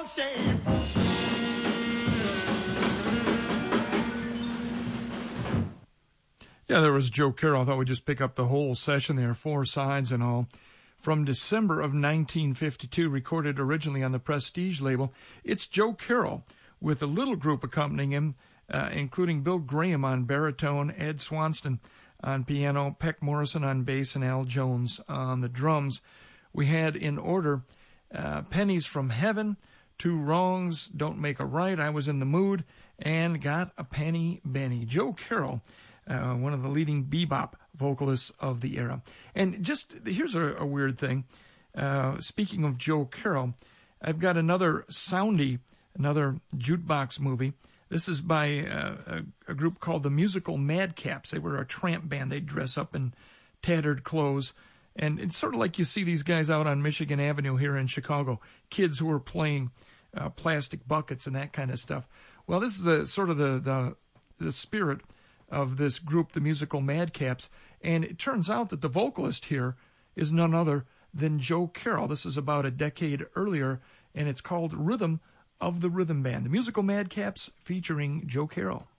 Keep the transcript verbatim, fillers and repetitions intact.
on shame. Yeah, there was Joe Carroll. I thought we'd just pick up the whole session there, four sides and all. From December of nineteen fifty-two, recorded originally on the Prestige label. It's Joe Carroll with a little group accompanying him, uh, including Bill Graham on baritone, Ed Swanston on piano, Peck Morrison on bass, and Al Jones on the drums. We had in order uh, Pennies from Heaven, Two Wrongs Don't Make a Right, I Was in the Mood, and Got a Penny Benny. Joe Carroll. Uh, one of the leading bebop vocalists of the era. And just, here's a, a weird thing. Uh, speaking of Joe Carroll, I've got another soundy, another jukebox movie. This is by uh, a, a group called the Musical Madcaps. They were a tramp band. They'd dress up in tattered clothes. And it's sort of like you see these guys out on Michigan Avenue here in Chicago, kids who are playing uh, plastic buckets and that kind of stuff. Well, this is the sort of the, the, the spirit of this group, the Musical Madcaps, and it turns out that the vocalist here is none other than Joe Carroll. This is about a decade earlier, and it's called Rhythm of the Rhythm Band. The Musical Madcaps featuring Joe Carroll.